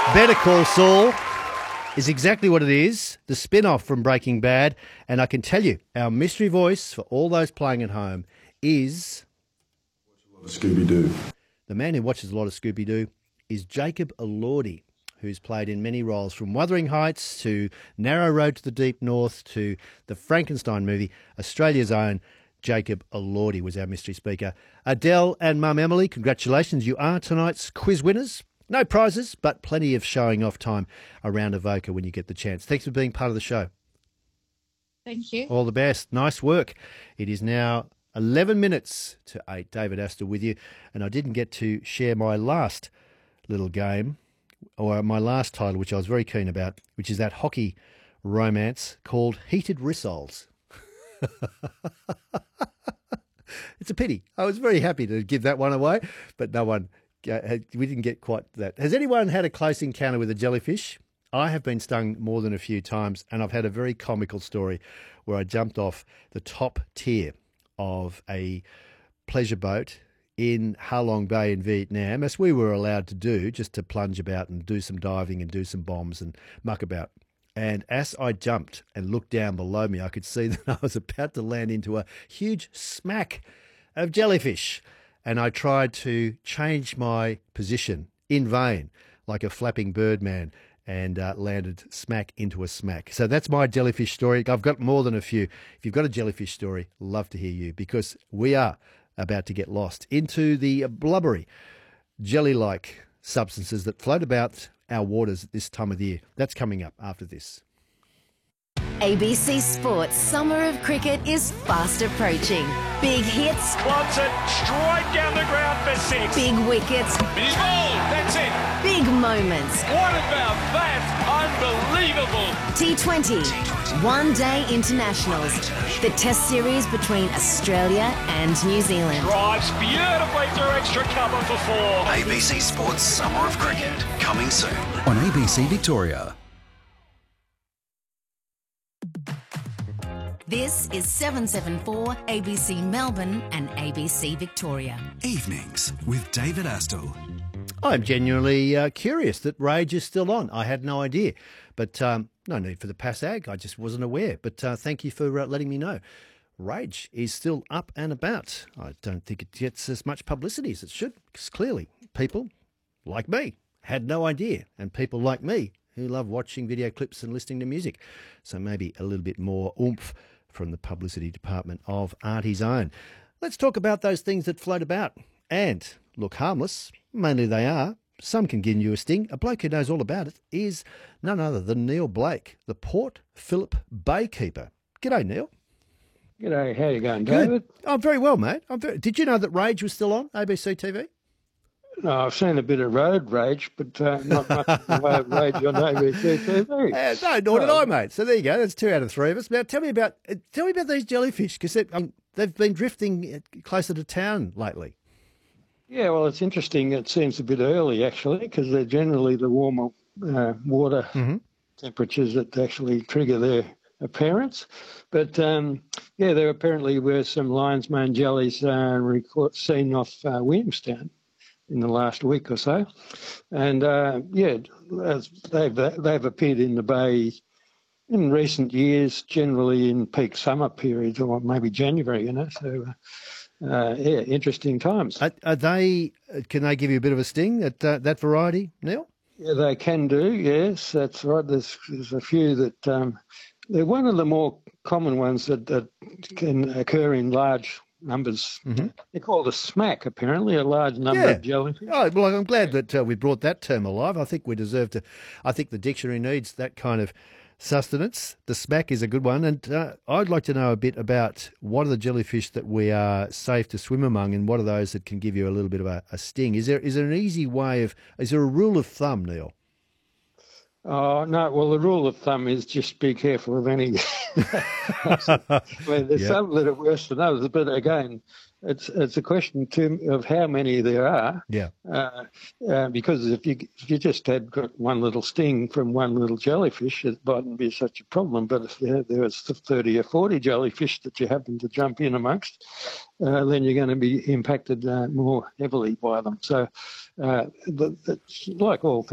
Better Call Saul is exactly what it is, the spin-off from Breaking Bad. And I can tell you, our mystery voice for all those playing at home is... Scooby-Doo. The man who watches a lot of Scooby-Doo is Jacob Elordi, who's played in many roles from Wuthering Heights to Narrow Road to the Deep North to the Frankenstein movie. Australia's own Jacob Elordi was our mystery speaker. Adele and Mum Emily, congratulations. You are tonight's quiz winners. No prizes, but plenty of showing off time around Avoca when you get the chance. Thanks for being part of the show. Thank you. All the best. Nice work. It is now 11 minutes to 8. David Astor with you. And I didn't get to share my last little game, or my last title, which I was very keen about, which is that hockey romance called Heated Rissoles. It's a pity. I was very happy to give that one away, but no one... we didn't get quite that. Has anyone had a close encounter with a jellyfish? I have been stung more than a few times, and I've had a very comical story where I jumped off the top tier of a pleasure boat in Ha Long Bay in Vietnam, as we were allowed to do, just to plunge about and do some diving and do some bombs and muck about. And as I jumped and looked down below me, I could see that I was about to land into a huge smack of jellyfish. And I tried to change my position in vain, like a flapping bird man, and landed smack into a smack. So that's my jellyfish story. I've got more than a few. If you've got a jellyfish story, love to hear you, because we are about to get lost into the blubbery, jelly-like substances that float about our waters at this time of the year. That's coming up after this. ABC Sports Summer of Cricket is fast approaching. Big hits. Wants it straight down the ground for 6. Big wickets. He's bowled. That's it. Big moments. What about that? Unbelievable. T20. One-day internationals. The test series between Australia and New Zealand. Drives beautifully through extra cover for 4. ABC Sports Summer of Cricket, coming soon on ABC Victoria. This is 774 ABC Melbourne and ABC Victoria. Evenings with David Astor. I'm genuinely curious that Rage is still on. I had no idea. But no need for the PASAG. I just wasn't aware. But thank you for letting me know. Rage is still up and about. I don't think it gets as much publicity as it should, because clearly people like me had no idea, and people like me who love watching video clips and listening to music. So maybe a little bit more oomph from the publicity department of Artie's Own. Let's talk about those things that float about and look harmless. Mainly they are. Some can give you a sting. A bloke who knows all about it is none other than Neil Blake, the Port Phillip Baykeeper. G'day, Neil. G'day, how you going, David? Good. I'm very well, mate. Did you know that Rage was still on ABC TV? No, I've seen a bit of road rage, but not much in the way of rage on ABC TV. No, nor did I, mate. So there you go. That's 2 out of 3 of us. Now tell me about these jellyfish, because they've been drifting closer to town lately. Yeah, well, it's interesting. It seems a bit early, actually, because they're generally the warmer water temperatures that actually trigger their appearance. But, yeah, there apparently were some lion's mane jellies seen off Williamstown in the last week or so. And, yeah, they've appeared in the bay in recent years, generally in peak summer periods, or maybe January, So, yeah, interesting times. Can they give you a bit of a sting at that variety, Neil? Yeah, they can do, yes, that's right. There's a few that they're one of the more common ones that can occur in large numbers. Mm-hmm. They're called a smack, apparently, a large number of jellyfish. Oh, well, I'm glad that we brought that term alive. I think we deserve to. I think the dictionary needs that kind of sustenance. The smack is a good one. And I'd like to know a bit about what are the jellyfish that we are safe to swim among, and what are those that can give you a little bit of a sting? Is there an easy way is there a rule of thumb, Neil? Oh, no, well, the rule of thumb is just be careful of any. There's some that are worse than others, but again, it's a question of how many there are. Yeah. Because if you just had got one little sting from one little jellyfish, it mightn't be such a problem. But if there was 30 or 40 jellyfish that you happen to jump in amongst, then you're going to be impacted more heavily by them. So, it's like all